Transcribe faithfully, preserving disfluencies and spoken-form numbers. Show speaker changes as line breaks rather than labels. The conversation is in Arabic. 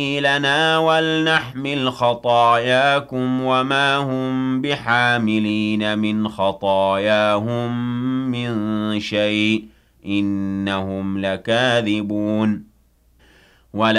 لنا ولنحمل خطاياكم وما هم بحاملين من خطاياهم من شيء إنهم لكاذبون